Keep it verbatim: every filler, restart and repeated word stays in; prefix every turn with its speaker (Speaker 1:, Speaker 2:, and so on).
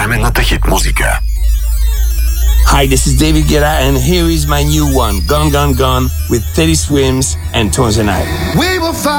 Speaker 1: Ανεξάμενα τα hit μузικά.
Speaker 2: Hi, this is David Guetta, and here is my new one, Gone, Gone, Gone, with Teddy Swims and Tones and I.
Speaker 3: We will find